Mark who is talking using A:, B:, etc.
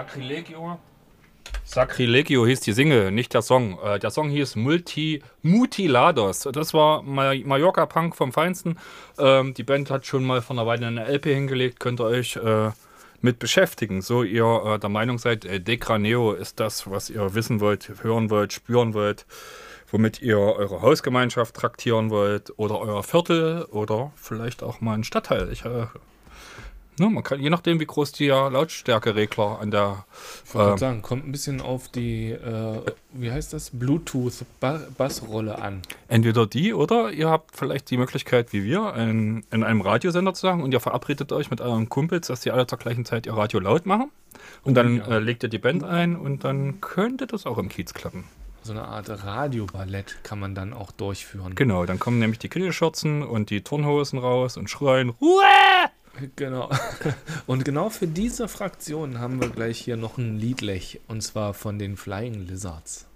A: Sacrilegio. Sacrilegio hieß die Single, nicht der Song. Der Song hieß Mutilados. Das war Mallorca-Punk vom Feinsten. Die Band hat schon mal vor einer Weile eine LP hingelegt. Könnt ihr euch mit beschäftigen. So ihr der Meinung seid, Decraneo ist das, was ihr wissen wollt, hören wollt, spüren wollt, womit ihr eure Hausgemeinschaft traktieren wollt oder euer Viertel oder vielleicht auch mal einen Stadtteil. Man kann, je nachdem, wie groß der Lautstärkeregler an der...
B: Ich wollte gerade sagen, kommt ein bisschen auf die, wie heißt das, Bluetooth-Bassrolle an.
A: Entweder die oder ihr habt vielleicht die Möglichkeit, wie wir, in einem Radiosender zu sagen und ihr verabredet euch mit euren Kumpels, dass die alle zur gleichen Zeit ihr Radio laut machen und dann legt ihr die Band ein und dann könnte das auch im Kiez klappen.
B: So eine Art Radioballett kann man dann auch durchführen.
A: Genau, dann kommen nämlich die Kittelschürzen und die Turnhosen raus und schreien Ruhe!
B: Genau. Und genau für diese Fraktion haben wir gleich hier noch ein Liedlech, und zwar von den Flying Lizards.